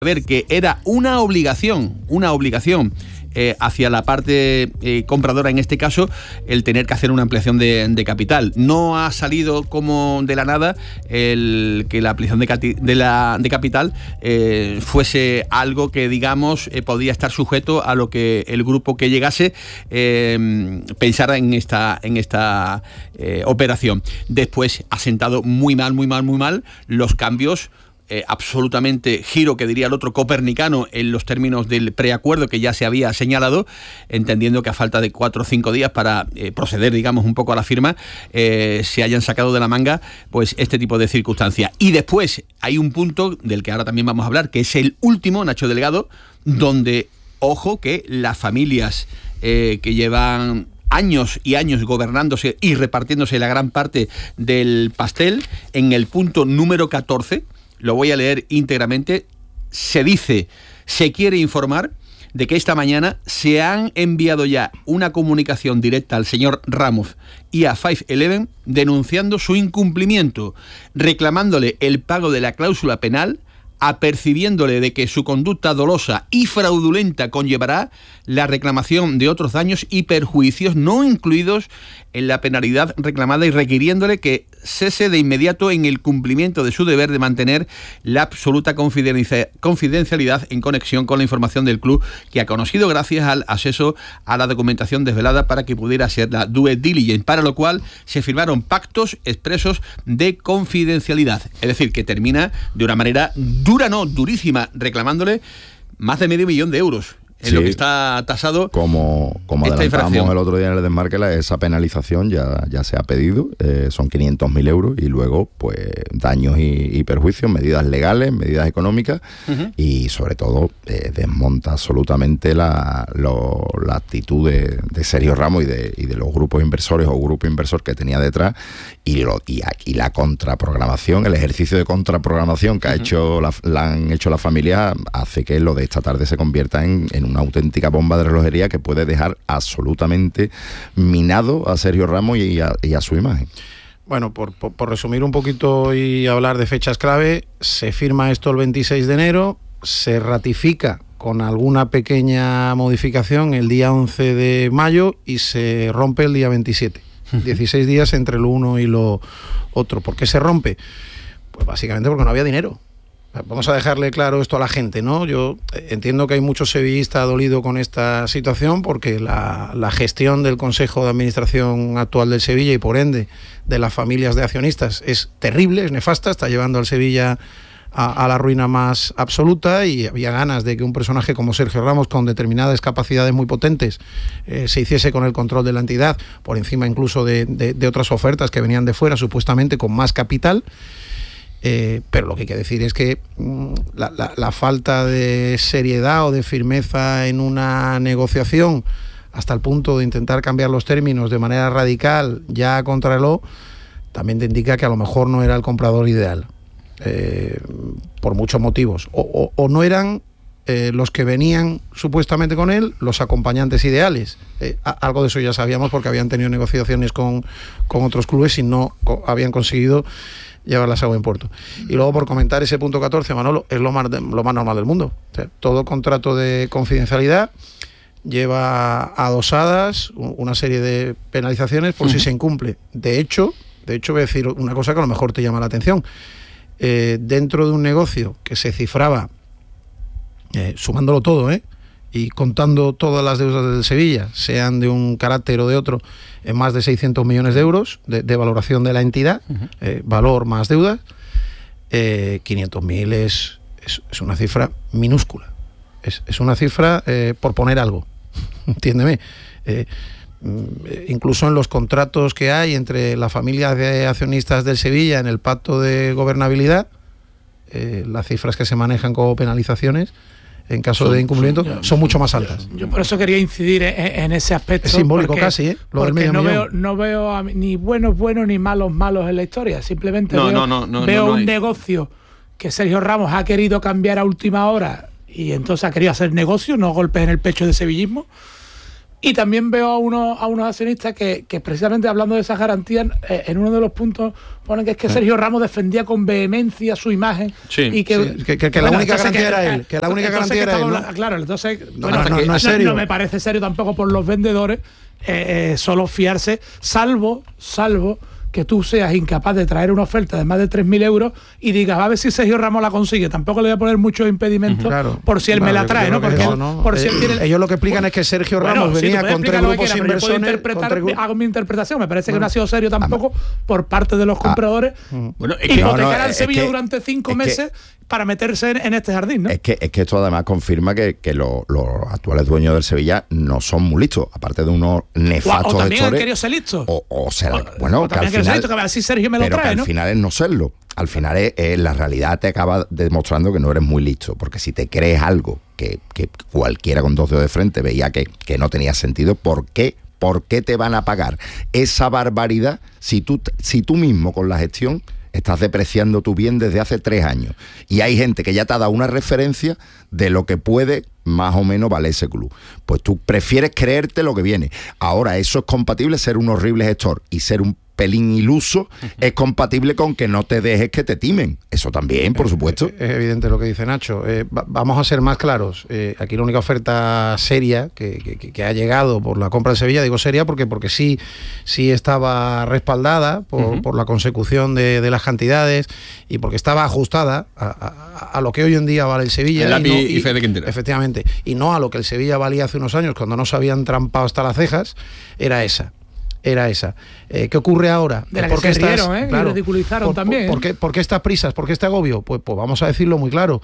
ver que era una obligación hacia la parte compradora, en este caso, el tener que hacer una ampliación de capital. No ha salido como de la nada el que la ampliación de capital fuese algo que, digamos, podía estar sujeto a lo que el grupo que llegase pensara en esta operación. Después ha sentado muy mal los cambios, absolutamente giro, que diría el otro, copernicano en los términos del preacuerdo que ya se había señalado, entendiendo que a falta de 4 o 5 días para proceder, digamos, un poco a la firma, se hayan sacado de la manga pues este tipo de circunstancias. Y después hay un punto del que ahora también vamos a hablar, que es el último, Nacho Delgado, donde, ojo, que las familias que llevan años y años gobernándose y repartiéndose la gran parte del pastel, en el punto número 14, lo voy a leer íntegramente, se dice: se quiere informar de que esta mañana se han enviado ya una comunicación directa al señor Ramos y a 5-11 denunciando su incumplimiento, reclamándole el pago de la cláusula penal, apercibiéndole de que su conducta dolosa y fraudulenta conllevará la reclamación de otros daños y perjuicios no incluidos en la penalidad reclamada, y requiriéndole que cese de inmediato en el cumplimiento de su deber de mantener la absoluta confidencialidad en conexión con la información del club, que ha conocido gracias al acceso a la documentación desvelada para que pudiera ser la due diligence, para lo cual se firmaron pactos expresos de confidencialidad. Es decir, que termina de una manera durísima, reclamándole más de medio millón de euros. En lo que está tasado como adelantamos el otro día en el desmarque, esa penalización ya se ha pedido, son 500.000 euros, y luego pues daños y perjuicios, medidas legales, medidas económicas, y sobre todo desmonta absolutamente la actitud de Sergio Ramos y de los grupos inversores o grupo inversor que tenía detrás, y aquí la contraprogramación, el ejercicio de contraprogramación que han hecho las familias, hace que lo de esta tarde se convierta en una auténtica bomba de relojería que puede dejar absolutamente minado a Sergio Ramos y a su imagen. Bueno, por resumir un poquito y hablar de fechas clave, se firma esto el 26 de enero, se ratifica con alguna pequeña modificación el día 11 de mayo y se rompe el día 27. 16 días entre lo uno y lo otro. ¿Por qué se rompe? Pues básicamente porque no había dinero. Vamos a dejarle claro esto a la gente, ¿no? Yo entiendo que hay mucho sevillista dolido con esta situación, porque la gestión del Consejo de Administración actual del Sevilla, y por ende de las familias de accionistas, es terrible, es nefasta, está llevando al Sevilla a la ruina más absoluta, y había ganas de que un personaje como Sergio Ramos, con determinadas capacidades muy potentes, se hiciese con el control de la entidad, por encima incluso de otras ofertas que venían de fuera, supuestamente con más capital. Pero lo que hay que decir es que la falta de seriedad o de firmeza en una negociación, hasta el punto de intentar cambiar los términos de manera radical ya a contrarreloj, también te indica que a lo mejor no era el comprador ideal, por muchos motivos, o no eran los que venían supuestamente con él los acompañantes ideales. Algo de eso ya sabíamos, porque habían tenido negociaciones con otros clubes y no habían conseguido llevarlas a buen puerto. Y luego, por comentar ese punto 14, Manolo, es lo más normal del mundo. O sea, todo contrato de confidencialidad lleva adosadas una serie de penalizaciones por si se incumple. De hecho, voy a decir una cosa que a lo mejor te llama la atención. Dentro de un negocio que se cifraba, sumándolo todo, y contando todas las deudas del Sevilla, sean de un carácter o de otro, en más de 600 millones de euros de valoración de la entidad, valor más deuda, 500.000 es una cifra minúscula. Es una cifra, por poner algo, entiéndeme. Incluso en los contratos que hay entre la familia de accionistas del Sevilla, en el pacto de gobernabilidad, las cifras que se manejan como penalizaciones en caso de incumplimiento son mucho más altas. Yo por eso quería incidir en ese aspecto. Es simbólico casi, lo del medio millón. No veo ni buenos ni malos en la historia. Simplemente veo un negocio que Sergio Ramos ha querido cambiar a última hora, y entonces ha querido hacer negocio, no golpes en el pecho de sevillismo. Y también veo a unos accionistas que precisamente hablando de esas garantías, en uno de los puntos ponen que es que Sergio Ramos defendía con vehemencia su imagen. Sí, y que la única garantía era él. Que la única garantía era él, ¿no? Claro, entonces no es serio. No me parece serio tampoco por los vendedores solo fiarse, salvo que tú seas incapaz de traer una oferta de más de 3.000 euros y digas, a ver si Sergio Ramos la consigue. Tampoco le voy a poner muchos impedimentos por si él me la trae, ¿no? Porque ellos lo que explican es que Sergio Ramos venía con 3 grupos inversores. Hago mi interpretación, me parece que no ha sido serio tampoco por parte de los compradores hipotecar al Sevilla durante 5 meses para meterse en este jardín, ¿no? Es que esto además confirma que los actuales dueños del Sevilla no son muy listos, aparte de unos nefastos o también gestores. Han querido ser listos. Bueno, que al final, que así Sergio me lo pero trae, que ¿no? al final es no serlo. Al final la realidad te acaba demostrando que no eres muy listo, porque si te crees algo que cualquiera con 2 dedos de frente veía que no tenía sentido, ¿por qué te van a pagar esa barbaridad si tú mismo con la gestión estás depreciando tu bien desde hace 3 años? Y hay gente que ya te ha dado una referencia de lo que puede más o menos valer ese club. Pues tú prefieres creerte lo que viene. Ahora, eso es compatible, ser un horrible gestor y ser un pelín iluso, es compatible con que no te dejes que te timen. Eso también, por supuesto. Es evidente lo que dice Nacho. Vamos a ser más claros. Aquí la única oferta seria que ha llegado por la compra de Sevilla, digo seria porque sí estaba respaldada por la consecución de las cantidades y porque estaba ajustada a lo que hoy en día vale el Sevilla. El API y Fede Quintero. Efectivamente. Y no a lo que el Sevilla valía hace unos años, cuando no se habían trampado hasta las cejas, era esa. ¿Qué ocurre ahora? De la que se rieron, y ridiculizaron también. ¿Por qué estas prisas? ¿Por qué este agobio? Pues vamos a decirlo muy claro.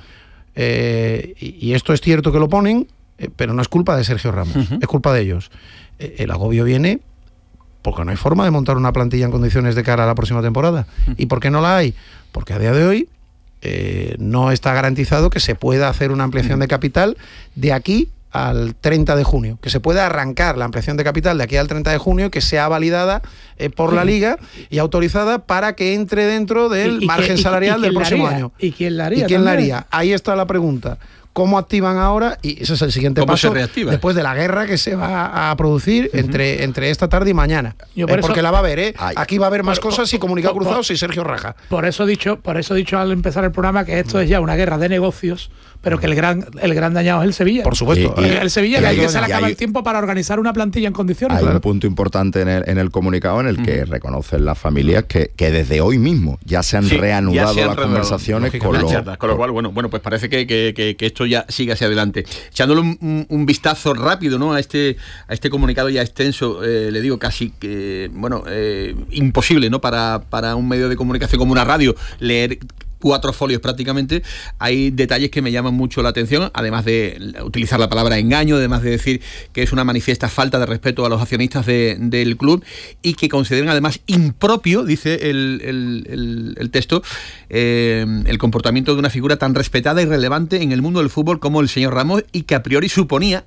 Y esto es cierto que lo ponen, pero no es culpa de Sergio Ramos, es culpa de ellos. El agobio viene porque no hay forma de montar una plantilla en condiciones de cara a la próxima temporada. ¿Y por qué no la hay? Porque a día de hoy no está garantizado que se pueda hacer una ampliación de capital de aquí al 30 de junio, que se pueda arrancar la ampliación de capital de aquí al 30 de junio, que sea validada por la Liga y autorizada para que entre dentro del margen salarial del próximo año. ¿Y quién la haría? ¿Y quién la haría? Ahí está la pregunta. ¿Cómo activan ahora? Y ese es el siguiente paso después de la guerra que se va a producir entre esta tarde y mañana. Porque la va a haber, Aquí va a haber más cosas y comunicado cruzado si Sergio raja. Por eso he dicho al empezar el programa que esto es ya una guerra de negocios, pero que el gran dañado es el Sevilla. Por supuesto. El Sevilla que se le acaba el tiempo para organizar una plantilla en condiciones. Hay un punto importante en el comunicado en el que reconocen las familias que desde hoy mismo ya se han reanudado las conversaciones con lo cual, bueno, pues parece que esto ya sigue hacia adelante. Echándole un vistazo rápido, ¿no? a este comunicado ya extenso, le digo casi que imposible, ¿no? Para un medio de comunicación como una radio leer 4 folios prácticamente. Hay detalles que me llaman mucho la atención, además de utilizar la palabra engaño, además de decir que es una manifiesta falta de respeto a los accionistas del club y que consideran además impropio, dice el texto, el comportamiento de una figura tan respetada y relevante en el mundo del fútbol como el señor Ramos y que a priori suponía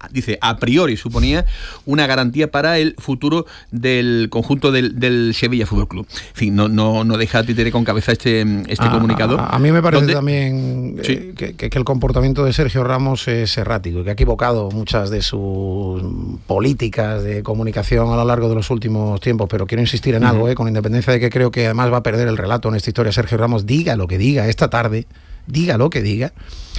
una garantía para el futuro del conjunto del Sevilla Fútbol Club. En fin, no deja títere con cabeza este comunicado. A mí me parece también que el comportamiento de Sergio Ramos es errático y que ha equivocado muchas de sus políticas de comunicación a lo largo de los últimos tiempos, pero quiero insistir en algo, con independencia de que creo que además va a perder el relato en esta historia Sergio Ramos, diga lo que diga esta tarde, diga lo que diga.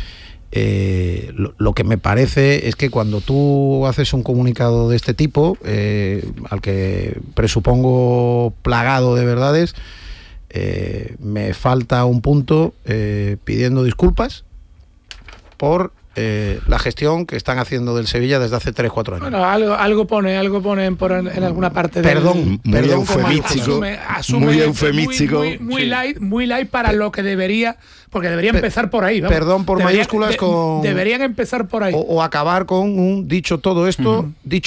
Lo que me parece es que cuando tú haces un comunicado de este tipo, al que presupongo plagado de verdades, me falta un punto pidiendo disculpas por la gestión que están haciendo del Sevilla desde hace 3-4 años. Bueno, algo ponen en alguna parte perdón muy eufemístico, muy eufemístico, muy light para lo que debería, porque debería empezar por ahí, ¿vamos? Perdón por mayúsculas deberían empezar por ahí o acabar con un dicho todo esto,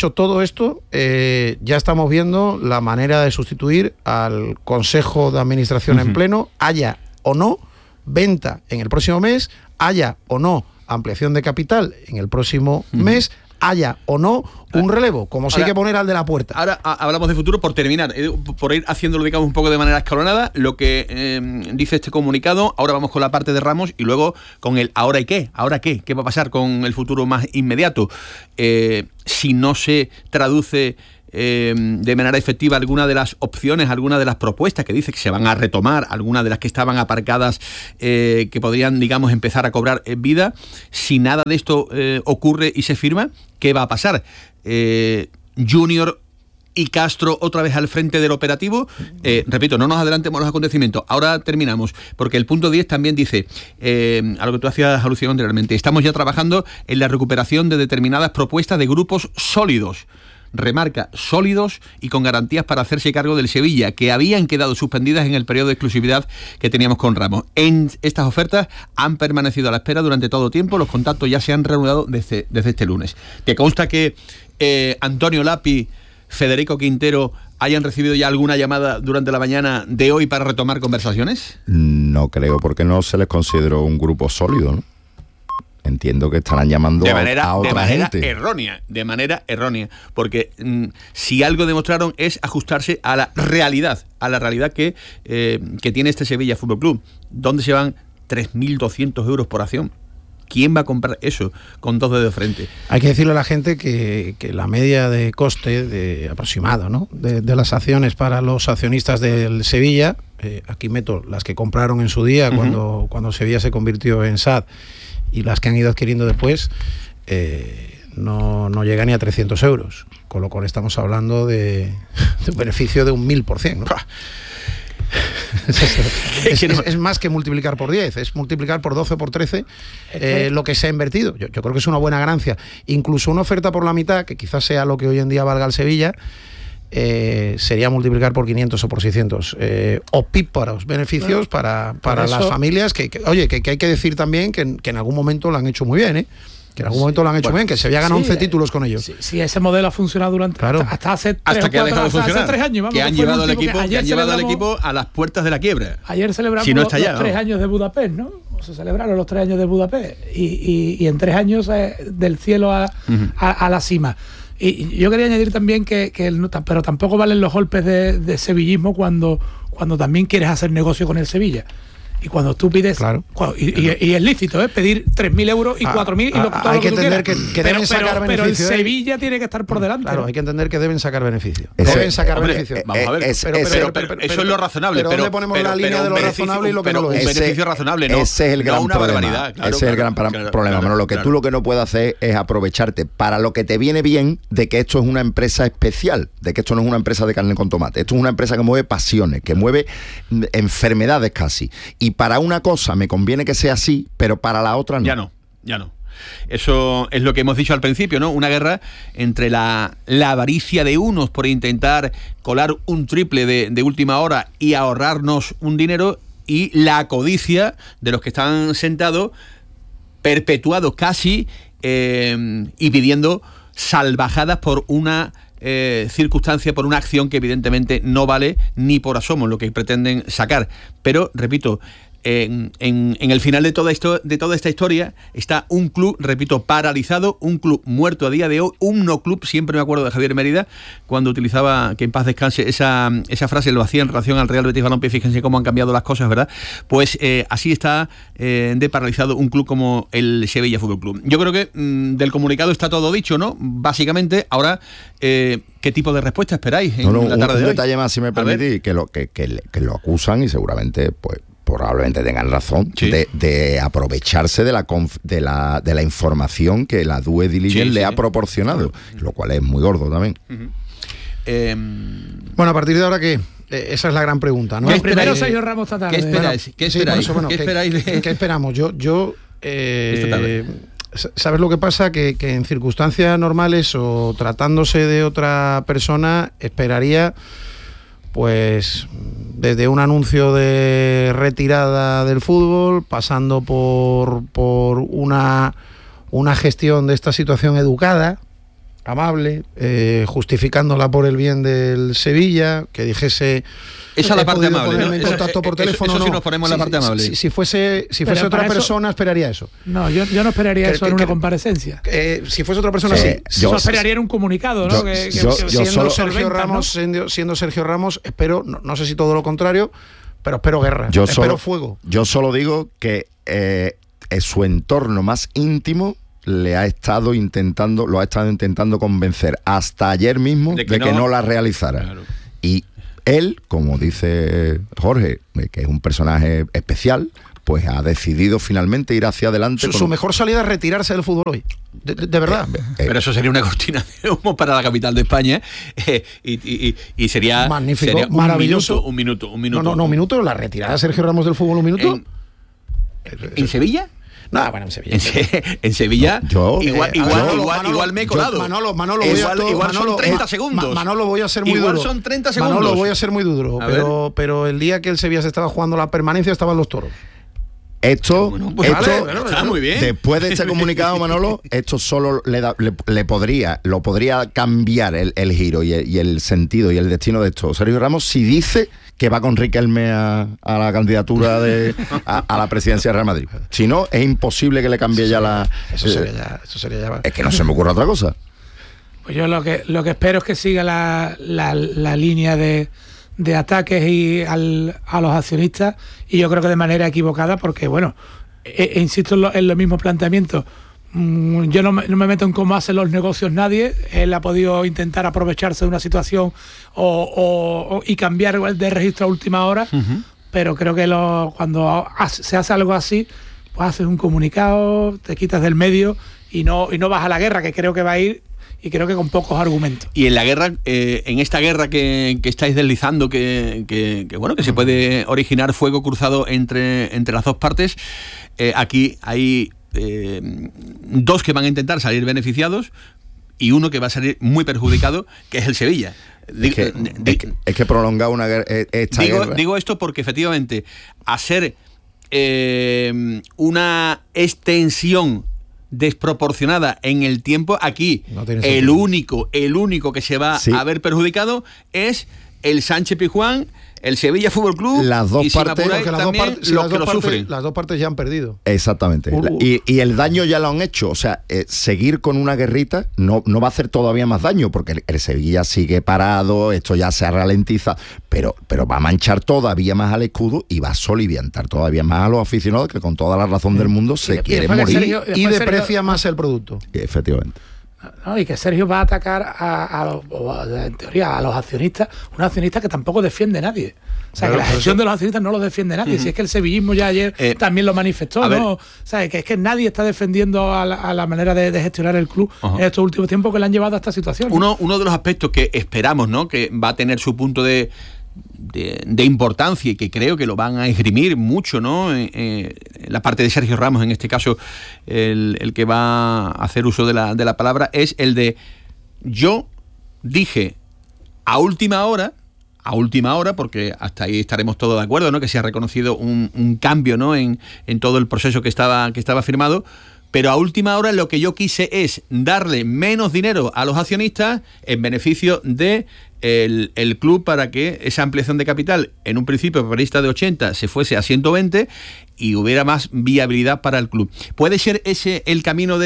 ya estamos viendo la manera de sustituir al Consejo de Administración en pleno, haya o no venta en el próximo mes, haya o no ampliación de capital en el próximo mes, haya o no un relevo, como si hay que poner al de la puerta. Ahora hablamos de futuro, por terminar, por ir haciéndolo, digamos, un poco de manera escalonada, lo que dice este comunicado. Ahora vamos con la parte de Ramos y luego con el ahora y qué. ¿Ahora qué? ¿Qué va a pasar con el futuro más inmediato? Si no se traduce de manera efectiva alguna de las opciones, alguna de las propuestas que dice que se van a retomar, algunas de las que estaban aparcadas, que podrían, digamos, empezar a cobrar vida. Si nada de esto ocurre y se firma, ¿qué va a pasar? Junior y Castro otra vez al frente del operativo. Repito, no nos adelantemos los acontecimientos. Ahora terminamos, porque el punto 10 también dice, a lo que tú hacías alusión anteriormente, estamos ya trabajando en la recuperación de determinadas propuestas de grupos sólidos. Remarca, sólidos y con garantías para hacerse cargo del Sevilla, que habían quedado suspendidas en el periodo de exclusividad que teníamos con Ramos. En estas ofertas han permanecido a la espera durante todo tiempo, los contactos ya se han reanudado desde este lunes. ¿Te consta que Antonio Lapi, Federico Quintero hayan recibido ya alguna llamada durante la mañana de hoy para retomar conversaciones? No creo, porque no se les consideró un grupo sólido, ¿no? Entiendo que estarán llamando a otra gente. De manera errónea, porque si algo demostraron es ajustarse a la realidad que tiene este Sevilla Fútbol Club. ¿Dónde se van 3.200 euros por acción? ¿Quién va a comprar eso con dos dedos de frente? Hay que decirle a la gente que la media de coste aproximado, ¿no?, de las acciones para los accionistas del Sevilla, aquí meto las que compraron en su día cuando Sevilla se convirtió en SAD, y las que han ido adquiriendo después, no llega ni a 300 euros, con lo cual estamos hablando de un beneficio de un 1000%, ¿no? Es más que multiplicar por 10, es multiplicar por 12 o por 13 lo que se ha invertido. Yo creo que es una buena ganancia. Incluso una oferta por la mitad, que quizás sea lo que hoy en día valga el Sevilla, sería multiplicar por 500 o por 600 opíparos beneficios para las familias que hay que decir también que en algún momento lo han hecho muy bien, que en algún momento lo han hecho bien, que se había ganado 11 títulos con ellos. Sí, ese modelo ha funcionado durante hasta hace 3 que ha dejado de funcionar, hace 3 años, vamos, que han llevado al equipo a las puertas de la quiebra. Ayer celebramos los 3 años de Budapest, ¿no? Se celebraron los 3 años de Budapest y en 3 años del cielo a la cima. Y yo quería añadir también pero tampoco valen los golpes de sevillismo cuando también quieres hacer negocio con el Sevilla. Y cuando tú pides, y es lícito, pedir 3.000 euros y 4.000 y todo hay lo que entender que deben sacar beneficio. Pero el Sevilla tiene que estar por delante. Claro, ¿no? Hay que entender que deben sacar beneficio. Vamos a ver, eso es lo razonable. Pero ¿dónde ponemos la línea de lo razonable y lo que no lo es? Un beneficio razonable, no. Ese es el gran una problema. Barbaridad, claro, ese es el gran problema. Bueno, tú lo que no puedes hacer es aprovecharte para lo que te viene bien de que esto es una empresa especial, de que esto no es una empresa de carne con tomate. Esto es una empresa que mueve pasiones, que mueve enfermedades casi. Y para una cosa me conviene que sea así, pero para la otra no. Ya no. Eso es lo que hemos dicho al principio, ¿no? Una guerra entre la avaricia de unos por intentar colar un triple de última hora y ahorrarnos un dinero, y la codicia de los que están sentados, perpetuados casi, y pidiendo salvajadas por una circunstancia, por una acción que evidentemente no vale ni por asomo lo que pretenden sacar. Pero, repito, en el final de toda esta historia está un club, repito, paralizado, un club muerto a día de hoy, un no club. Siempre me acuerdo de Javier Mérida cuando utilizaba, que en paz descanse, esa frase, lo hacía en relación al Real Betis Balompié. Fíjense cómo han cambiado las cosas, ¿verdad? Pues así está de paralizado un club como el Sevilla Fútbol Club. Yo creo que del comunicado está todo dicho, ¿no? Básicamente, ahora, ¿qué tipo de respuesta esperáis en la tarde de hoy? Un detalle más, si me permitís, que lo acusan, y seguramente, pues, probablemente tengan razón, de aprovecharse de la información que la due diligence le ha proporcionado, lo cual es muy gordo también. Bueno, a partir de ahora, ¿qué? Esa es la gran pregunta, ¿no? Primero Sergio Ramos esta tarde. ¿Qué esperáis? ¿Qué esperamos? Yo ¿sabes lo que pasa? Que en circunstancias normales o tratándose de otra persona, esperaría, pues, desde un anuncio de retirada del fútbol, pasando por una gestión de esta situación educada, amable, justificándola por el bien del Sevilla, que dijese... Esa es la parte amable, ¿no? En contacto por teléfono, eso sí no. nos ponemos en la parte amable. Si fuese otra persona, esperaría eso. No, yo no esperaría eso en una comparecencia. Si fuese otra persona, sí. Yo esperaría en un comunicado, ¿no? Siendo Sergio Ramos, espero, no sé si todo lo contrario, pero espero guerra, espero fuego. Yo solo digo que su entorno más íntimo lo ha estado intentando convencer hasta ayer mismo de que no la realizara. Claro. Y él, como dice Jorge, que es un personaje especial, pues ha decidido finalmente ir hacia adelante. Su mejor salida es retirarse del fútbol hoy. De verdad. Pero eso sería una cortina de humo para la capital de España. Y sería magnífico, sería maravilloso. Un minuto. No, un minuto. La retirada de Sergio Ramos del fútbol, un minuto. ¿En Sevilla? No, bueno, en Sevilla. En Sevilla, igual me he colado. Igual son 30 segundos. Manolo, voy a ser muy duro. Igual son 30 segundos. Manolo, voy a ser muy duro. Pero el día que el Sevilla se estaba jugando la permanencia estaban los toros. Esto está muy bien. Después de este comunicado, Manolo, esto solo lo podría cambiar el giro y el sentido y el destino de esto. Sergio Ramos, si dice que va con Riquelme a la candidatura a la presidencia de Real Madrid. Si no, es imposible que le cambie ya la... Eso sería ya... Es que no se me ocurre otra cosa. Pues yo lo que espero es que siga la línea de ataques a los accionistas, y yo creo que de manera equivocada, porque bueno, insisto en los mismos planteamientos. Yo no me meto en cómo hacen los negocios nadie. Él ha podido intentar aprovecharse de una situación y cambiar de registro a última hora, pero creo que cuando se hace algo así, pues haces un comunicado, te quitas del medio y no vas a la guerra, que creo que va a ir, y creo que con pocos argumentos. Y en la guerra, en esta guerra que estáis deslizando, que se puede originar fuego cruzado entre las dos partes, aquí hay dos que van a intentar salir beneficiados y uno que va a salir muy perjudicado, que es el Sevilla. Es que prolongar una guerra... Digo esto porque efectivamente hacer una extensión desproporcionada en el tiempo, aquí no el único que se va a ver perjudicado es el Sánchez Pizjuán, el Sevilla Fútbol Club, las dos partes, las dos partes ya han perdido. Exactamente. Y el daño ya lo han hecho. O sea, seguir con una guerrita no va a hacer todavía más daño, porque el Sevilla sigue parado, esto ya se ha ralentizado, pero va a manchar todavía más al escudo y va a soliviantar todavía más a los aficionados, que con toda la razón del mundo se quieren morir. Y deprecia más el producto. Efectivamente. No, y que Sergio va a atacar en teoría a los accionistas, unos accionistas que tampoco defiende nadie. O sea, que la gestión de los accionistas no lo defiende nadie. Si es que el sevillismo ya ayer también lo manifestó, ¿no? O sea, que es que nadie está defendiendo a la manera de gestionar el club en estos últimos tiempos que le han llevado a esta situación. Uno de los aspectos que esperamos, ¿no?, que va a tener su punto de importancia, y que creo que lo van a esgrimir mucho, ¿no?, la parte de Sergio Ramos, en este caso el que va a hacer uso de la palabra, es el de: yo dije a última hora, porque hasta ahí estaremos todos de acuerdo, ¿no?, que se ha reconocido un cambio, ¿no?, en todo el proceso que estaba firmado, pero a última hora lo que yo quise es darle menos dinero a los accionistas en beneficio de el club, para que esa ampliación de capital, en un principio prevista de 80, se fuese a 120 y hubiera más viabilidad para el club. ¿Puede ser ese el camino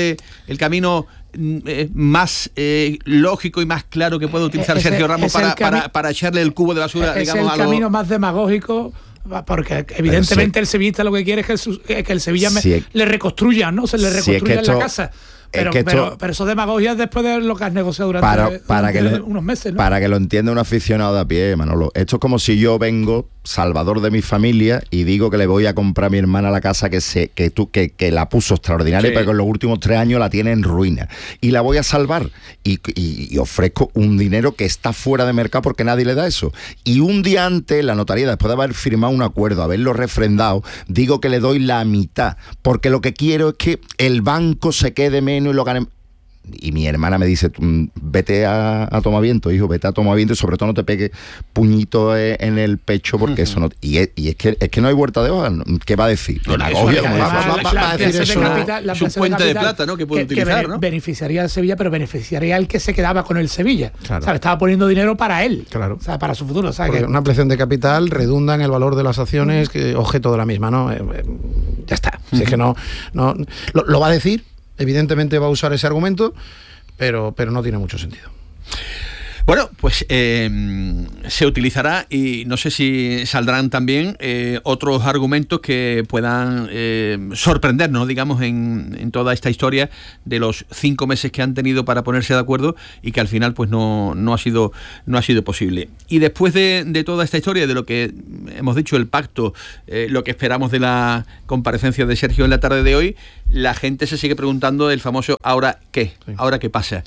más lógico y más claro que puede utilizar Sergio Ramos para echarle el cubo de basura, digamos, el camino más demagógico? Porque evidentemente el sevillista lo que quiere es que el Sevilla le reconstruya, ¿no? Se le reconstruya la casa. Pero eso es demagogia después de lo que has negociado durante unos meses, ¿no? Para que lo entienda un aficionado de a pie, Manolo, esto es como si yo vengo, salvador de mi familia, y digo que le voy a comprar a mi hermana la casa que la puso extraordinaria, pero que en los últimos 3 años la tiene en ruina, y la voy a salvar, y ofrezco un dinero que está fuera de mercado porque nadie le da eso, y un día antes la notaría, después de haber firmado un acuerdo, haberlo refrendado, digo que le doy la mitad, porque lo que quiero es que el banco se quede menos y lo gane. y mi hermana me dice, vete a tomar viento, hijo, vete a tomar viento, y sobre todo no te pegues puñito en el pecho, porque eso no... Y es que no hay vuelta de hoja. ¿Qué va a decir? Va a decir eso. Es un puente de plata, ¿no?, que puede utilizar, ¿no? Beneficiaría al Sevilla, pero beneficiaría al que se quedaba con el Sevilla. Claro. O sea, le estaba poniendo dinero para él. Claro. O sea, para su futuro. O sea, porque una ampliación de capital redunda en el valor de las acciones, que objeto de la misma, ¿no? Ya está. Si es que no lo va a decir, evidentemente va a usar ese argumento, pero no tiene mucho sentido. Bueno, pues se utilizará, y no sé si saldrán también otros argumentos que puedan sorprendernos, digamos, en toda esta historia de los 5 meses que han tenido para ponerse de acuerdo y que al final pues no ha sido posible. Y después de toda esta historia, de lo que hemos dicho, el pacto, lo que esperamos de la comparecencia de Sergio en la tarde de hoy, la gente se sigue preguntando el famoso ¿ahora qué? Sí. ¿Ahora qué pasa?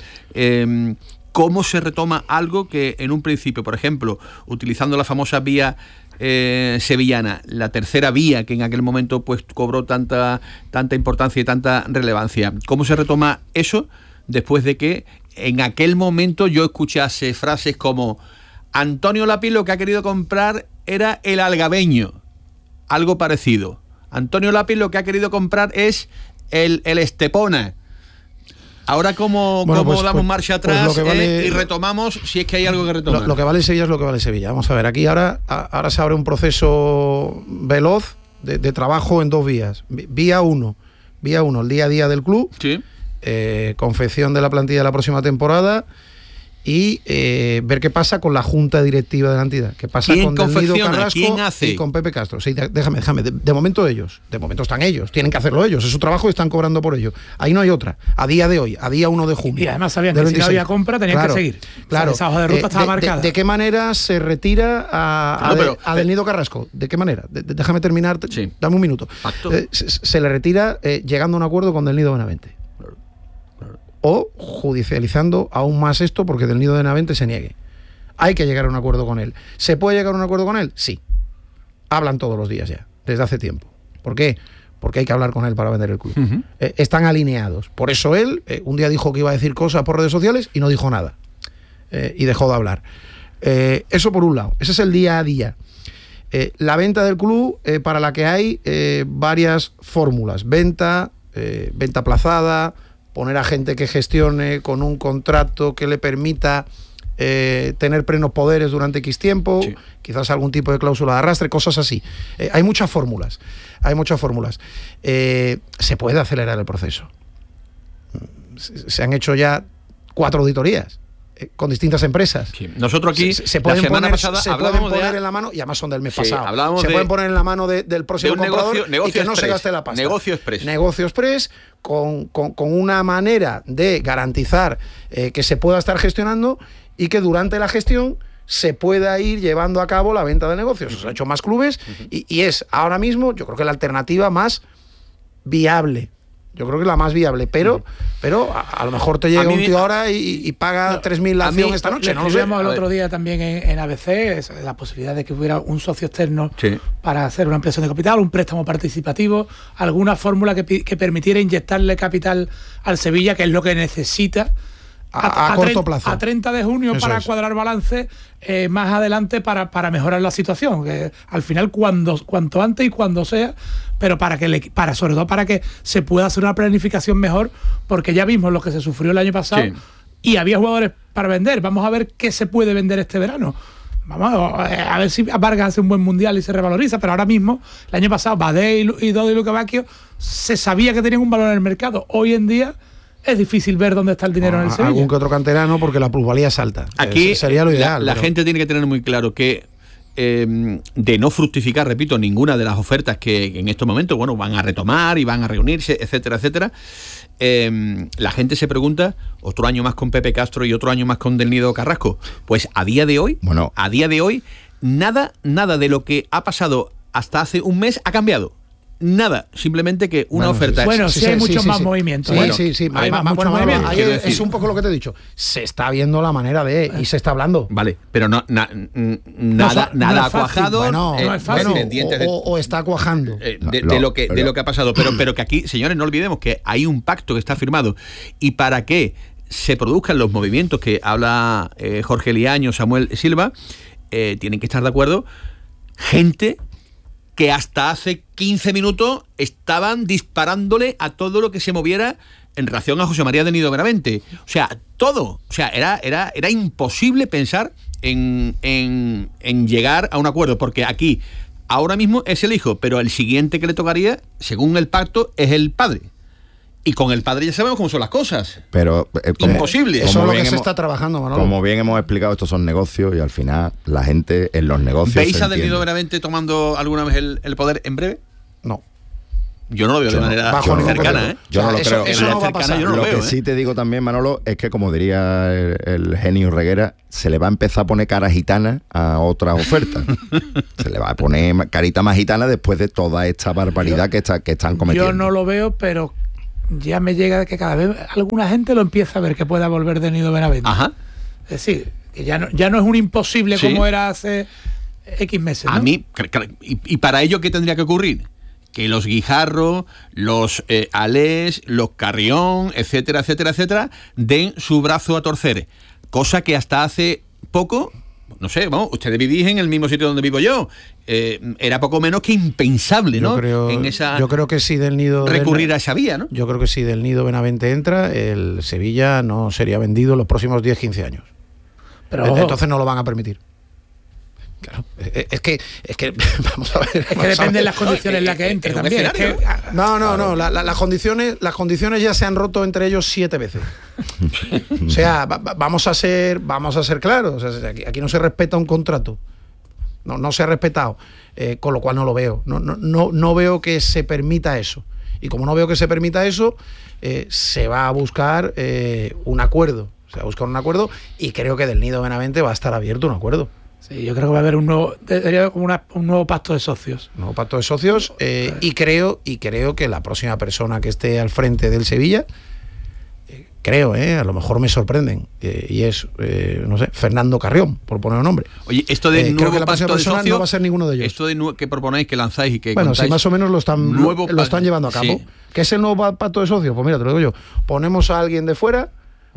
¿Cómo se retoma algo que en un principio, por ejemplo, utilizando la famosa vía sevillana, la tercera vía que en aquel momento pues cobró tanta importancia y tanta relevancia? ¿Cómo se retoma eso después de que en aquel momento yo escuchase frases como Antonio Lapi lo que ha querido comprar era el Algabeño? Algo parecido. Antonio Lapi lo que ha querido comprar es el Estepona. Ahora, ¿cómo damos marcha atrás y retomamos, si es que hay algo que retomar? Lo que vale Sevilla es lo que vale Sevilla. Vamos a ver, aquí ahora se abre un proceso veloz de trabajo en 2 vías. Vía 1, el día a día del club, sí. Confección de la plantilla de la próxima temporada y ver qué pasa con la junta directiva de la entidad, qué pasa con Del Nido Carrasco y con Pepe Castro. Sí, déjame, de momento están ellos, tienen que hacerlo ellos, es su trabajo y están cobrando por ello. Ahí no hay otra, a día de hoy, a día 1 de junio. Y además sabían que si no había compra tenían que seguir. Claro, o sea, esa hoja de ruta estaba marcada. ¿De qué manera se retira a Del Nido Carrasco? ¿De qué manera? Déjame terminar, sí. Dame un minuto. Se le retira llegando a un acuerdo con Del Nido Benavente. O judicializando aún más esto porque Del Nido de Benavente se niegue. Hay que llegar a un acuerdo con él. ¿Se puede llegar a un acuerdo con él? Sí. Hablan todos los días ya, desde hace tiempo. ¿Por qué? Porque hay que hablar con él para vender el club. Uh-huh. Están alineados. Por eso él un día dijo que iba a decir cosas por redes sociales y no dijo nada. Y dejó de hablar. Eso por un lado. Ese es el día a día. La venta del club, para la que hay varias fórmulas. Venta aplazada, poner a gente que gestione con un contrato que le permita tener plenos poderes durante X tiempo, sí. Quizás algún tipo de cláusula de arrastre, cosas así. Hay muchas fórmulas. Se puede acelerar el proceso. Se han hecho ya 4 auditorías con distintas empresas. Sí. Nosotros aquí se pueden poner en la mano, y además son del mes pasado. Se pueden poner en la mano del próximo comprador y que no se gaste la pasta. Negocio Express. Negocio Express con una manera de garantizar que se pueda estar gestionando y que durante la gestión se pueda ir llevando a cabo la venta de negocios. Se han hecho más clubes y es ahora mismo, yo creo que la alternativa más viable. Yo creo que la más viable, pero a lo mejor te llega un tío ahora y paga 3.000 la acción esta noche. No lo sé. El otro día también en ABC la posibilidad de que hubiera un socio externo para hacer una ampliación de capital, un préstamo participativo, alguna fórmula que permitiera inyectarle capital al Sevilla, que es lo que necesita a corto plazo. A 30 de junio eso para cuadrar balance, más adelante para mejorar la situación. Que al final, cuanto antes y cuando sea, pero sobre todo para que se pueda hacer una planificación mejor, porque ya vimos lo que se sufrió el año pasado y había jugadores para vender. Vamos a ver qué se puede vender este verano. Vamos a ver si Vargas hace un buen mundial y se revaloriza, pero ahora mismo, el año pasado, Badé y Dodo y Luca Bacchio se sabía que tenían un valor en el mercado. Hoy en día es difícil ver dónde está el dinero en el Sevilla. Algún que otro canterano, porque la plusvalía es alta. Aquí sería lo ideal. La gente tiene que tener muy claro que de no fructificar, repito, ninguna de las ofertas que en estos momentos van a retomar y van a reunirse, etcétera, etcétera, la gente se pregunta, otro año más con Pepe Castro y otro año más con Del Nido Carrasco. Pues a día de hoy, nada de lo que ha pasado hasta hace un mes ha cambiado. nada, simplemente que una oferta... Bueno, sí hay muchos más movimientos. Sí. Hay más movimientos. Ahí es un poco lo que te he dicho. Se está viendo la manera y se está hablando. Vale, pero nada ha cuajado. Bueno, no es fácil. O está cuajando. De lo que ha pasado. Pero que aquí, señores, no olvidemos que hay un pacto que está firmado. Y para que se produzcan los movimientos que habla Jorge Liaño, Samuel Silva, tienen que estar de acuerdo gente que hasta hace 15 minutos estaban disparándole a todo lo que se moviera en relación a José María de Nido Benavente. O sea, todo. O sea, era imposible pensar en llegar a un acuerdo, porque aquí ahora mismo es el hijo, pero el siguiente que le tocaría, según el pacto, es el padre. Y con el padre ya sabemos cómo son las cosas. Pero imposible. Eso es lo que se está trabajando, Manolo. Como bien hemos explicado, estos son negocios y al final la gente en los negocios. ¿Veis a Del Nido Benavente tomando alguna vez el poder en breve? No. Yo no lo veo de manera cercana, ¿eh? Yo no lo creo. Eso no va a pasar. Lo que sí te digo también, Manolo, es que como diría el genio Reguera, se le va a empezar a poner cara gitana a otras ofertas. Se le va a poner carita más gitana después de toda esta barbaridad que están cometiendo. Yo no lo veo, pero ya me llega que cada vez alguna gente lo empieza a ver que pueda volver de Nido Benavente. Ajá. Es decir, que ya no es un imposible como era hace X meses, ¿no? A mí, y para ello, ¿qué tendría que ocurrir? Que los Guijarro, los Alés, los Carrión, etcétera, den su brazo a torcer. Cosa que hasta hace poco, no sé, vamos, ustedes vivís en el mismo sitio donde vivo yo. Era poco menos que impensable, ¿no? Yo creo que si Del Nido... recurrir a esa vía, ¿no? Yo creo que si Del Nido Benavente entra, el Sevilla no sería vendido en los próximos 10-15 años. Pero entonces no lo van a permitir. Claro, es que vamos a ver. Es que depende de las condiciones en las que entre también. No. Las condiciones ya se han roto entre ellos 7 veces. O sea, vamos a ser claros. O sea, aquí no se respeta un contrato. No se ha respetado. Con lo cual no lo veo. No veo que se permita eso. Y como no veo que se permita eso, se va a buscar un acuerdo. Se va a buscar un acuerdo y creo que Del Nido Benavente va a estar abierto un acuerdo. Sí, yo creo que va a haber un nuevo pacto de socios. Un nuevo pacto de socios y creo que la próxima persona que esté al frente del Sevilla, a lo mejor me sorprenden, y es, no sé, Fernando Carrión, por poner un nombre. Oye, esto de nuevo pacto de socios no va a ser ninguno de ellos. Esto que proponéis, que lanzáis y que bueno, contáis, si más o menos lo están llevando a cabo. Sí. ¿Qué es el nuevo pacto de socios? Pues mira, te lo digo yo. Ponemos a alguien de fuera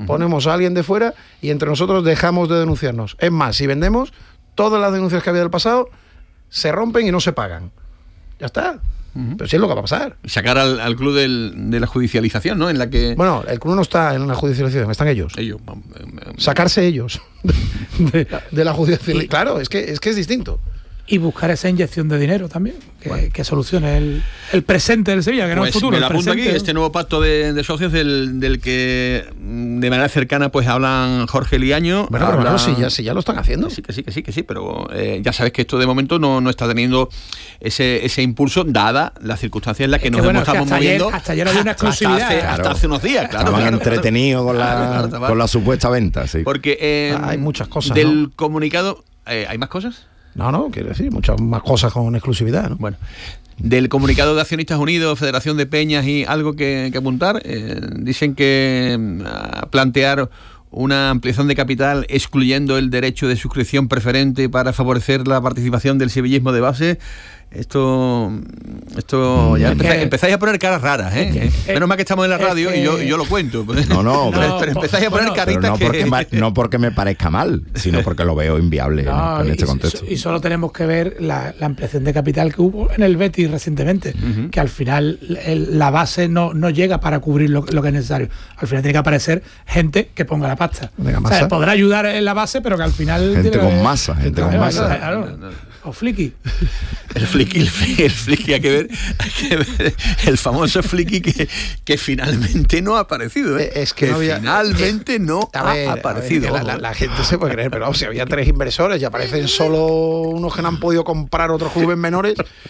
y entre nosotros dejamos de denunciarnos. Es más, si vendemos, todas las denuncias que había del pasado se rompen y no se pagan. Ya está. Pero sí es lo que va a pasar. Sacar al club de la judicialización, ¿no? En la que... Bueno, el club no está en la judicialización, están ellos. Sacarse ellos de la judicialización. Claro, es que es distinto. Y buscar esa inyección de dinero también, que solucione el presente del Sevilla, que no el futuro. Me la apunto aquí, este nuevo pacto de socios del que de manera cercana pues hablan Jorge Liaño. Bueno, pero no, si ya lo están haciendo. Sí, pero ya sabes que esto de momento no está teniendo ese impulso, dada las circunstancias en las que nos estamos moviendo. Hasta ayer había una exclusividad. Hasta hace unos días, claro. Estaban entretenidos con la supuesta venta, sí. Porque hay muchas cosas, del comunicado... ¿hay más cosas? No, quiero decir, muchas más cosas con exclusividad, ¿no? Bueno, del comunicado de Accionistas Unidos, Federación de Peñas y algo que apuntar, dicen que plantear una ampliación de capital excluyendo el derecho de suscripción preferente para favorecer la participación del sevillismo de base. Esto ya empezáis a poner caras raras, ¿eh? Menos mal que estamos en la radio y yo lo cuento. Pero empezáis a poner caritas no porque me parezca mal, sino porque lo veo inviable en este contexto. Y solo tenemos que ver la ampliación de capital que hubo en el Betis recientemente, que al final la base no llega para cubrir lo que es necesario. Al final tiene que aparecer gente que ponga la pasta. O sea, podrá ayudar en la base, pero que al final... Gente con masa. O Flicky. El Flicky, hay que ver el famoso Flicky que finalmente no ha aparecido. Es que finalmente no ha aparecido. La gente se puede creer, pero vamos, si había 3 inversores y aparecen solo unos que no han podido comprar otros clubes menores,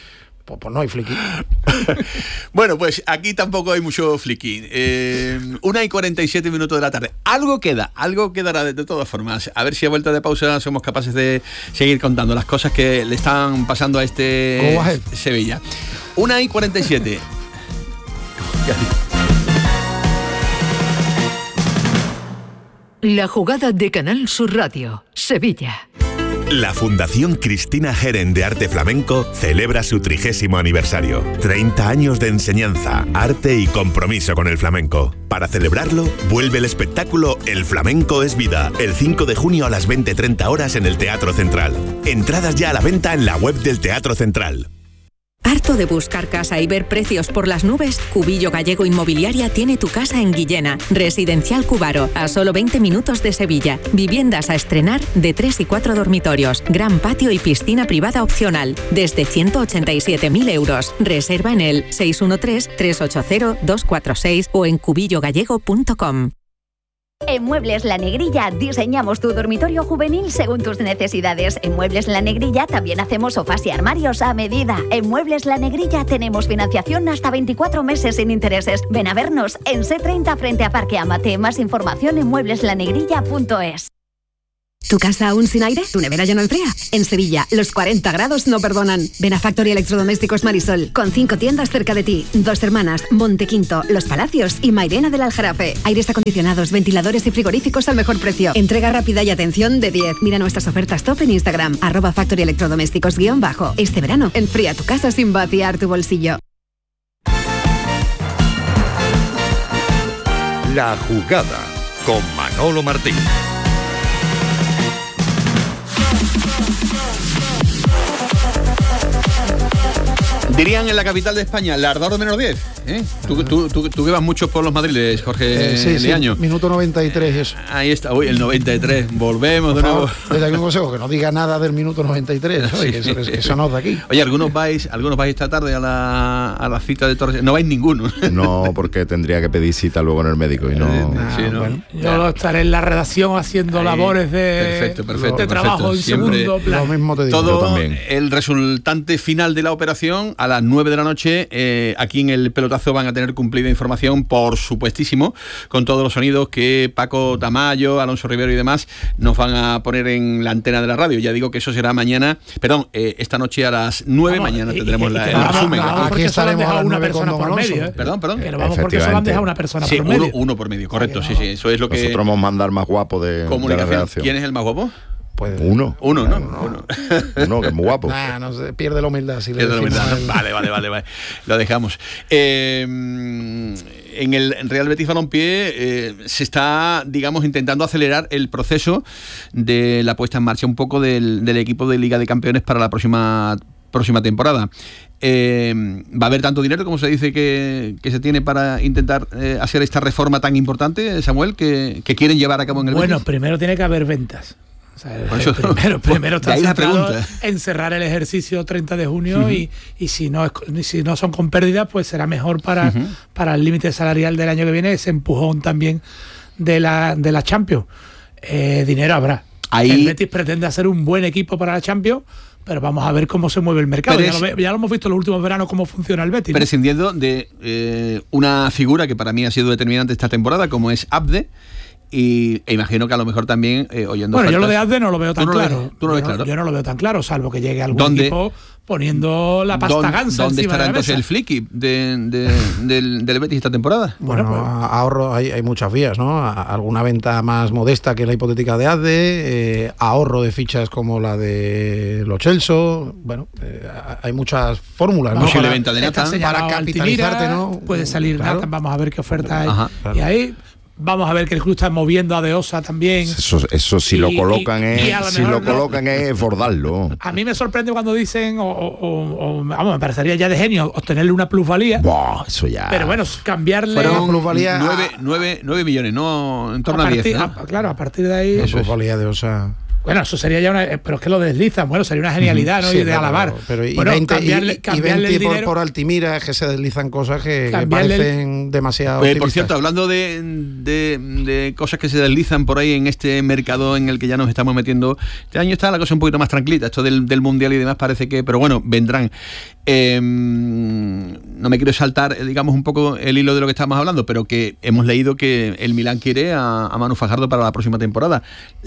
Pues no hay fliqui. Bueno, pues aquí tampoco hay mucho fliqui. 1:47 de la tarde. Algo quedará de todas formas. A ver si a vuelta de pausa somos capaces de seguir contando las cosas que le están pasando a este Sevilla. 1:47. La jugada de Canal Sur Radio, Sevilla. La Fundación Cristina Geren de Arte Flamenco celebra su 30º aniversario. 30 años de enseñanza, arte y compromiso con el flamenco. Para celebrarlo, vuelve el espectáculo El Flamenco es Vida, el 5 de junio a las 20:30 horas en el Teatro Central. Entradas ya a la venta en la web del Teatro Central. ¿Harto de buscar casa y ver precios por las nubes? Cubillo Gallego Inmobiliaria tiene tu casa en Guillena. Residencial Cubaro, a solo 20 minutos de Sevilla. Viviendas a estrenar de 3 y 4 dormitorios. Gran patio y piscina privada opcional. Desde 187.000 euros. Reserva en el 613-380-246 o en cubillogallego.com. En Muebles La Negrilla diseñamos tu dormitorio juvenil según tus necesidades. En Muebles La Negrilla también hacemos sofás y armarios a medida. En Muebles La Negrilla tenemos financiación hasta 24 meses sin intereses. Ven a vernos en C30 frente a Parque Amate. Más información en muebleslanegrilla.es. ¿Tu casa aún sin aire? ¿Tu nevera ya no enfría? En Sevilla, los 40 grados no perdonan. Ven a Factory Electrodomésticos Marisol, con 5 tiendas cerca de ti. Dos Hermanas, Montequinto, Los Palacios y Mairena del Aljarafe. Aires acondicionados, ventiladores y frigoríficos al mejor precio. Entrega rápida y atención de 10. Mira nuestras ofertas top en Instagram, @Factory Electrodomésticos _. Este verano, enfría tu casa sin vaciar tu bolsillo. La jugada con Manolo Martín. Dirían en la capital de España, lardor de menos 10. Tú que vas mucho por los madriles, Jorge Leaño. Sí, minuto 93 eso. Ahí está, uy, el 93. Volvemos de nuevo. Desde aquí un consejo, que no diga nada del minuto 93, ¿no? Sí. Que eso no es de aquí. Oye, algunos vais esta tarde a la cita de Torres. No vais ninguno. No, porque tendría que pedir cita luego en el médico y no. Bueno, yo estaré en la redacción haciendo labores de trabajo en segundo plan. Lo mismo te digo. Todo el resultante final de la operación a las 9 de la noche. Aquí en el pelotazo van a tener cumplida información, por supuestísimo, con todos los sonidos que Paco Tamayo, Alonso Rivero y demás nos van a poner en la antena de la radio. Ya digo que eso será mañana, esta noche a las 9. Mañana tendremos el resumen. Aquí estaremos a una persona por medio. Perdón. Que no vamos porque solo han dejado una persona por medio. Uno por medio, correcto. Sí, eso es lo que... Nosotros vamos a mandar más guapo de la redacción. ¿Quién es el más guapo? Pues uno, que es muy guapo. No se pierde la humildad. Vale. Lo dejamos. En el Real Betis Balompié se está, digamos, intentando acelerar el proceso de la puesta en marcha un poco del equipo de Liga de Campeones para la próxima temporada. ¿Va a haber tanto dinero como se dice que se tiene para intentar hacer esta reforma tan importante, Samuel, que quieren llevar a cabo en el Betis? Bueno, primero tiene que haber ventas. O sea, primero está centrado en cerrar el ejercicio 30 de junio y si no son con pérdidas, pues será mejor para el límite salarial del año que viene, ese empujón también de la Champions. Dinero habrá. El Betis pretende hacer un buen equipo para la Champions, pero vamos a ver cómo se mueve el mercado. Ya lo hemos visto en los últimos veranos cómo funciona el Betis, ¿no? Prescindiendo de una figura que para mí ha sido determinante esta temporada, como es Abde. E imagino que a lo mejor también oyendo. Bueno, yo lo de Abde no lo veo tan claro. ¿Tú no lo ves claro? Yo no lo veo tan claro, salvo que llegue algún equipo poniendo la pasta gansa. ¿Dónde estará entonces el flicky del Betis esta temporada? Bueno, ahorro, hay muchas vías, ¿no? Alguna venta más modesta que la hipotética de Abde, ahorro de fichas como la de Lo Celso. Bueno, hay muchas fórmulas, ¿no? Posible venta de Nathan para capitalizarte, ¿no? Puede salir Nathan, vamos a ver qué oferta hay. Y ahí vamos a ver que el club está moviendo a De Osa también. Eso si lo colocan es bordarlo. A mí me sorprende cuando dicen, me parecería ya de genio obtenerle una plusvalía. Eso ya. Pero bueno, cambiarle una plusvalía 9 millones, no en torno a 10. Claro, a partir de ahí. La plusvalía de Osa. Bueno, eso sería ya pero es que lo deslizan, bueno, sería una genialidad, ¿no? Sí, y de alabar. Pero bueno, 20 cambiarle por Altimira, es que se deslizan cosas que parecen demasiado por cierto, hablando de cosas que se deslizan por ahí en este mercado en el que ya nos estamos metiendo, este año está la cosa un poquito más tranquilita, esto del Mundial y demás parece que, pero bueno, vendrán. No me quiero saltar, digamos, un poco el hilo de lo que estamos hablando, pero que hemos leído que el Milán quiere a Manu Fajardo para la próxima temporada.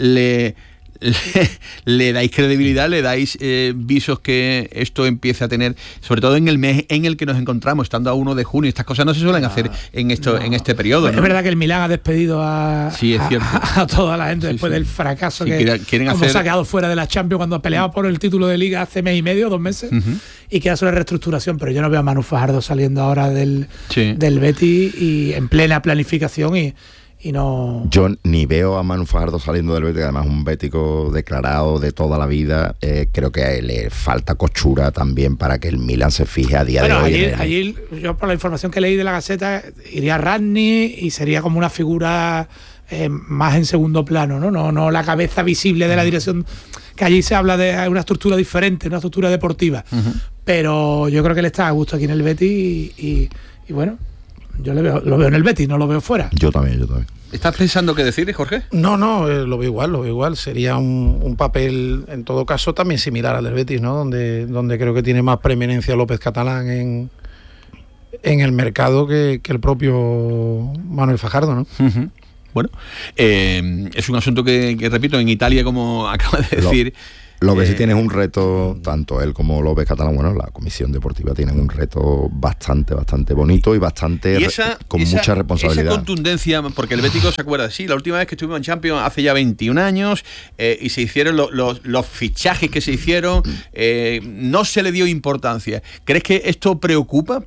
Le dais credibilidad, le dais visos que esto empiece a tener, sobre todo en el mes en el que nos encontramos, estando a 1 de junio. Estas cosas no se suelen hacer en este periodo, ¿no? Es verdad que el Milán ha despedido a toda la gente después del fracaso que hemos sacado fuera de la Champions cuando peleaba por el título de Liga hace mes y medio, 2 meses, y que hace una reestructuración, pero yo no veo a Manu Fajardo saliendo ahora del Betis y en plena planificación y no... Yo ni veo a Manu Fajardo saliendo del Betis, además un bético declarado de toda la vida. Creo que le falta cochura también para que el Milan se fije a día de hoy. Allí yo, por la información que leí de la Gaceta, iría Ragni y sería como una figura más en segundo plano, no la cabeza visible de la dirección, que allí se habla de una estructura diferente, una estructura deportiva. Pero yo creo que él está a gusto aquí en el Betis y bueno, yo lo veo en el Betis, no lo veo fuera. Yo también. ¿Estás pensando qué decir, Jorge? No, lo veo igual. Sería un papel, en todo caso, también similar al del Betis, ¿no? Donde creo que tiene más preeminencia López Catalán en el mercado que el propio Manuel Fajardo, ¿no? Bueno, es un asunto que repito, en Italia, como acaba de decir... Lo que sí tiene es un reto, tanto él como López Catalán, bueno, la comisión deportiva tienen un reto bastante bonito y bastante con mucha responsabilidad. Esa contundencia, porque el Bético se acuerda, sí, la última vez que estuvimos en Champions hace ya 21 años y se hicieron los fichajes que se hicieron, no se le dio importancia. ¿Crees que esto preocupa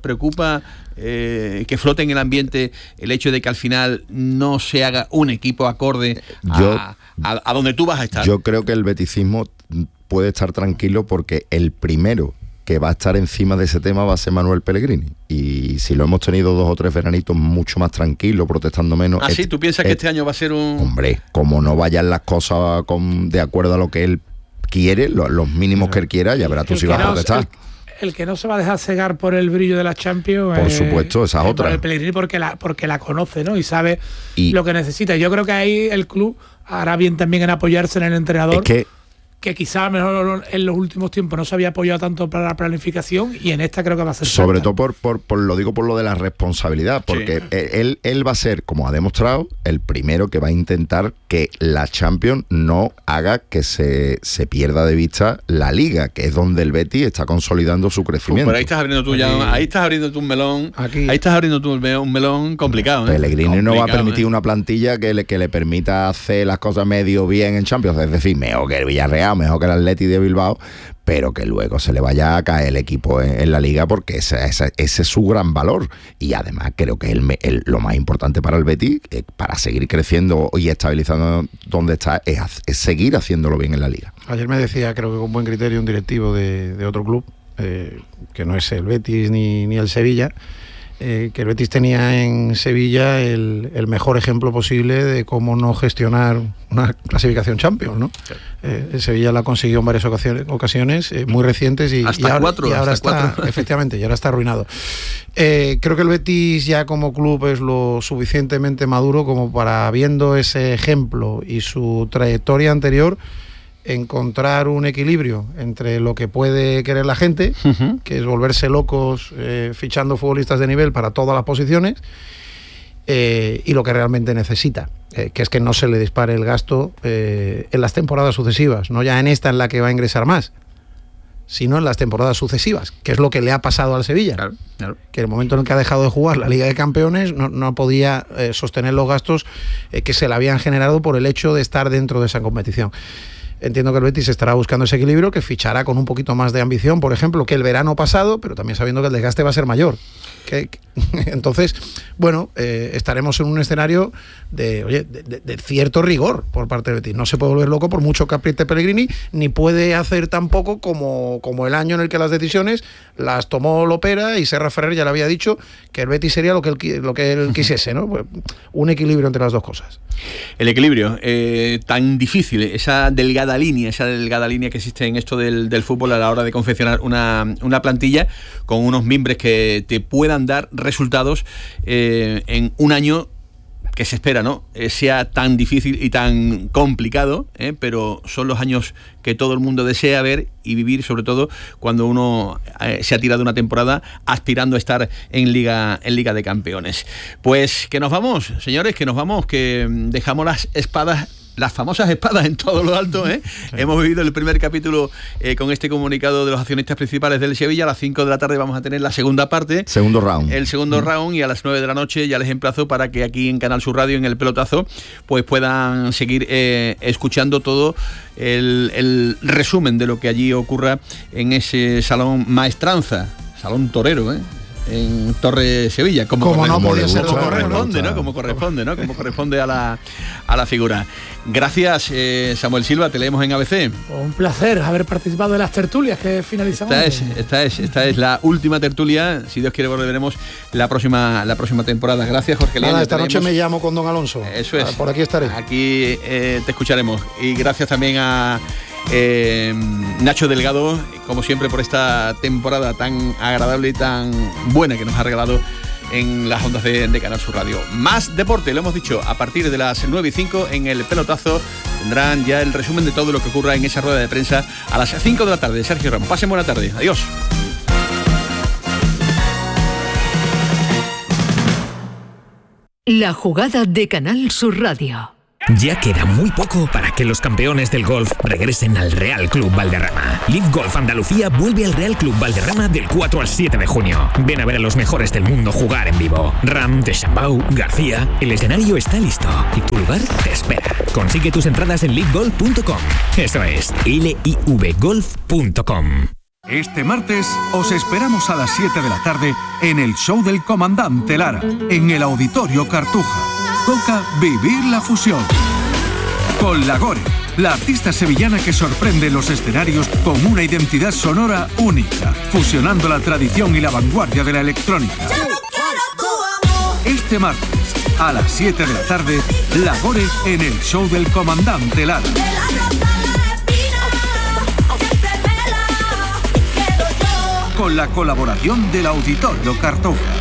que flote en el ambiente el hecho de que al final no se haga un equipo acorde a donde tú vas a estar? Yo creo que el beticismo puede estar tranquilo porque el primero que va a estar encima de ese tema va a ser Manuel Pellegrini, y si lo hemos tenido 2 o 3 veranitos mucho más tranquilo, protestando menos. ¿Ah, sí? ¿Tú piensas que este año va a ser un...? Hombre, como no vayan las cosas de acuerdo a lo que él quiere, los mínimos que él quiera, ya verás tú si vas a protestar. El que no se va a dejar cegar por el brillo de la Champions, por supuesto, esa otra. Por el Pellegrini, porque la conoce, ¿no? Y sabe lo que necesita. Yo creo que ahí el club hará bien también en apoyarse en el entrenador. Es que quizá mejor en los últimos tiempos no se había apoyado tanto para la planificación, y en esta creo que va a ser sobre todo por lo de la responsabilidad, porque él va a ser, como ha demostrado, el primero que va a intentar que la Champions no haga que se pierda de vista la Liga, que es donde el Betis está consolidando su crecimiento. Pero ahí estás abriendo tú un melón, ahí estás abriendo tú un melón complicado. Pellegrini no va a permitir una plantilla que le permita hacer las cosas medio bien en Champions, es decir, mejor que el Villarreal, mejor que el Atleti de Bilbao, pero que luego se le vaya a caer el equipo en la Liga, porque ese es su gran valor. Y además creo que lo más importante para el Betis, para seguir creciendo y estabilizando donde está, es seguir haciéndolo bien en la Liga. Ayer me decía, creo que con buen criterio, un directivo de otro club, que no es el Betis ni el Sevilla, que el Betis tenía en Sevilla el mejor ejemplo posible de cómo no gestionar una clasificación Champions, ¿no? Sí. El Sevilla la consiguió en varias ocasiones muy recientes y ahora está efectivamente, y ahora está arruinado. Creo que el Betis ya como club es lo suficientemente maduro como para, viendo ese ejemplo y su trayectoria anterior, encontrar un equilibrio entre lo que puede querer la gente, que es volverse locos fichando futbolistas de nivel para todas las posiciones, y lo que realmente necesita, que es que no se le dispare el gasto en las temporadas sucesivas, no ya en esta en la que va a ingresar más, sino en las temporadas sucesivas, que es lo que le ha pasado al Sevilla. Claro. Que en el momento en el que ha dejado de jugar la Liga de Campeones no podía sostener los gastos que se le habían generado por el hecho de estar dentro de esa competición. Entiendo que el Betis estará buscando ese equilibrio, que fichará con un poquito más de ambición, por ejemplo, que el verano pasado, pero también sabiendo que el desgaste va a ser mayor. Entonces, bueno, estaremos en un escenario de cierto rigor por parte de Betis. No se puede volver loco por mucho que apriete Pellegrini, ni puede hacer tampoco como el año en el que las decisiones las tomó Lopera y Serra Ferrer ya le había dicho que el Betis sería lo que él quisiese, ¿no? Pues, un equilibrio entre las dos cosas. El equilibrio, tan difícil, esa delgada línea que existe en esto del fútbol a la hora de confeccionar una plantilla con unos mimbres que te puedan dar resultados en un año que se espera, ¿no? Sea tan difícil y tan complicado, pero son los años que todo el mundo desea ver y vivir, sobre todo cuando uno se ha tirado una temporada aspirando a estar en Liga de Campeones. Pues que nos vamos, señores, que dejamos las famosas espadas en todo lo alto, ¿eh? Sí. Hemos vivido el primer capítulo con este comunicado de los accionistas principales del Sevilla. A las 5 de la tarde vamos a tener la segunda parte. Segundo round. El segundo round, y a las 9 de la noche ya les emplazo para que aquí en Canal Sur Radio, en El Pelotazo, pues puedan seguir escuchando todo el resumen de lo que allí ocurra en ese salón maestranza, salón torero, en Torre Sevilla, como corresponde a la figura. Gracias, Samuel Silva, te leemos en ABC. Un placer haber participado de las tertulias que finalizamos. Esta es la última tertulia. Si Dios quiere, volveremos la próxima temporada. Gracias, Jorge León. Esta noche me llamo con don Alonso. Eso es. Por aquí estaré. Aquí te escucharemos. Y gracias también a Nacho Delgado, como siempre, por esta temporada tan agradable y tan buena que nos ha regalado en las ondas de Canal Sur Radio. Más deporte, lo hemos dicho, a partir de las 9:05 en El Pelotazo tendrán ya el resumen de todo lo que ocurra en esa rueda de prensa a las 5 de la tarde. Sergio Ramos, pasen buena tarde, adiós. La jugada de Canal Sur Radio. Ya queda muy poco para que los campeones del golf regresen al Real Club Valderrama. Live Golf Andalucía vuelve al Real Club Valderrama del 4 al 7 de junio. Ven a ver a los mejores del mundo jugar en vivo. Ram, Deschambau, García. El escenario está listo y tu lugar te espera. Consigue tus entradas en livegolf.com. Eso es, livegolf.com. Este martes os esperamos a las 7 de la tarde en el show del Comandante Lara, en el Auditorio Cartuja. Toca vivir la fusión. Con Lagore, la artista sevillana que sorprende los escenarios con una identidad sonora única, fusionando la tradición y la vanguardia de la electrónica. Este martes, a las 7 de la tarde, Lagore en el show del Comandante Lara. Con la colaboración del Auditorio Cartuja.